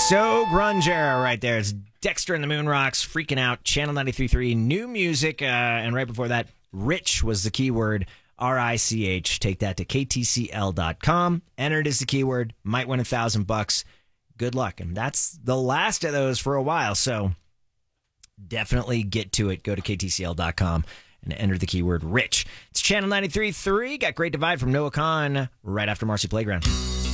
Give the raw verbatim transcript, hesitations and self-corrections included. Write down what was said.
So grunge era right there. It's Dexter and the Moon Rocks, Freaking Out, Channel ninety-three point three, new music. Uh, and right before that, Rich was the keyword, R I C H. Take that to K T C L dot com. Enter it as the keyword. Might win a thousand bucks. Good luck. And that's the last of those for a while. So definitely get to it. Go to K T C L dot com and enter the keyword Rich. It's Channel ninety-three point three. Got Great Divide from Noah Kahan right after Marcy Playground.